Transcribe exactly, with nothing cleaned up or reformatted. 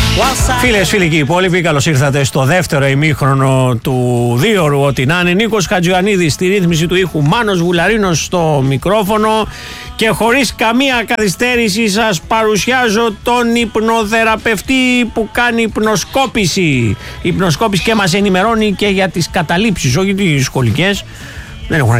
Φίλες, φίλοι και υπόλοιποι, καλώς ήρθατε στο δεύτερο ημίχρονο του δίωρου. Ό,τι να είναι. Νίκος Χατζιωαννίδης στη ρύθμιση του ήχου, Μάνος Βουλαρίνος στο μικρόφωνο. Και χωρίς καμία καθυστέρηση σας παρουσιάζω τον υπνοθεραπευτή που κάνει υπνοσκόπηση. Υπνοσκόπηση και μας ενημερώνει και για τις καταλήψεις, όχι τις σχολικές. Δεν έχουν